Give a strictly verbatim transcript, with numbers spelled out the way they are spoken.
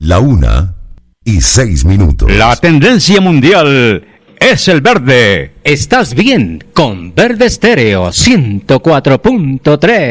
La una y seis minutos. La tendencia mundial es el verde. Estás bien con Verde Estéreo ciento cuatro punto tres.